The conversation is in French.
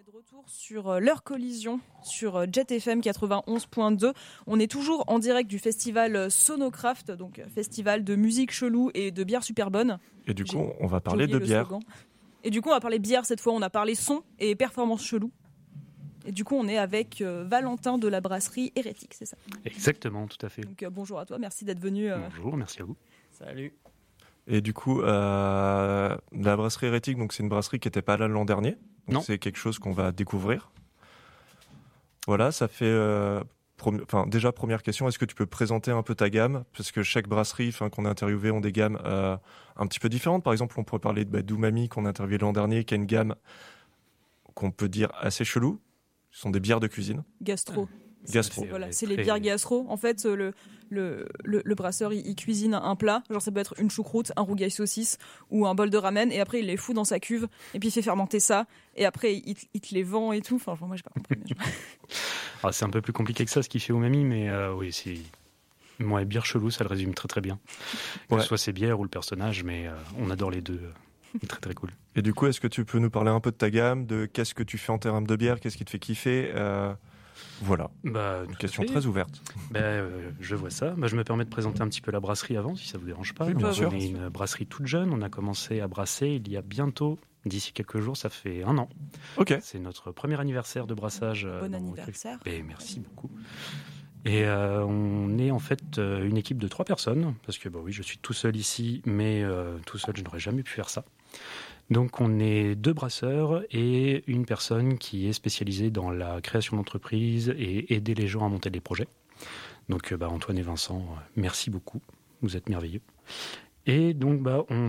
de retour sur leur collision sur Jet FM 91.2. On est toujours en direct du festival Sonocraft, donc festival de musique chelou et de bière super bonne. Et du coup, on va parler de bière. Et du coup, on va parler bière cette fois. On a parlé son et performance chelou. Et du coup, on est avec Valentin de la brasserie Hérétique, c'est ça ? Exactement, tout à fait. Donc bonjour à toi, merci d'être venu. Bonjour, merci à vous. Salut. Et du coup, la brasserie Hérétique, donc c'est une brasserie qui n'était pas là l'an dernier. Donc non. C'est quelque chose qu'on va découvrir. Voilà, ça fait... déjà, première question, est-ce que tu peux présenter un peu ta gamme ? Parce que chaque brasserie qu'on a interviewé ont des gammes un petit peu différentes. Par exemple, on pourrait parler d'Umami qu'on a interviewé l'an dernier, qui a une gamme qu'on peut dire assez chelou. Ce sont des bières de cuisine. Gastro. Voilà, c'est les bières gastro. En fait, le brasseur, il cuisine un plat. Genre, ça peut être une choucroute, un rougail saucisse ou un bol de ramen. Et après, il les fout dans sa cuve. Et puis, il fait fermenter ça. Et après, il te les vend et tout. Enfin, moi, j'ai pas compris. Alors, c'est un peu plus compliqué que ça, ce qu'il fait Umami. Mais oui, c'est... Moi, bière chelou, ça le résume très très bien. Que ce soit ses bières ou le personnage. Mais on adore les deux. Très très cool. Et du coup, est-ce que tu peux nous parler un peu de ta gamme, de qu'est-ce que tu fais en termes de bière, qu'est-ce qui te fait kiffer Voilà, une question très ouverte. Je vois ça. Je me permets de présenter un petit peu la brasserie avant, si ça vous dérange pas. Oui, bien sûr. On est une brasserie toute jeune. On a commencé à brasser il y a bientôt, d'ici quelques jours, ça fait 1 an. Ok. C'est notre premier anniversaire de brassage. Bon anniversaire. Merci beaucoup. Et on est en fait une équipe de 3 personnes, parce que oui, je suis tout seul ici, mais tout seul, je n'aurais jamais pu faire ça. Donc on est 2 brasseurs et une personne qui est spécialisée dans la création d'entreprises et aider les gens à monter des projets. Donc Antoine et Vincent, merci beaucoup, vous êtes merveilleux. Et donc on